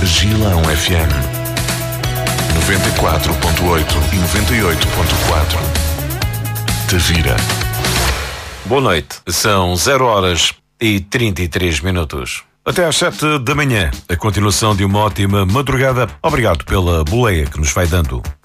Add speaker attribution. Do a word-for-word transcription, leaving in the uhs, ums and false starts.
Speaker 1: Gilão F M noventa e quatro ponto oito e noventa e oito ponto quatro. Tavira.
Speaker 2: Boa noite. São zero horas e trinta e três minutos. Até às sete da manhã, a continuação de uma ótima madrugada. Obrigado pela boleia que nos vai dando.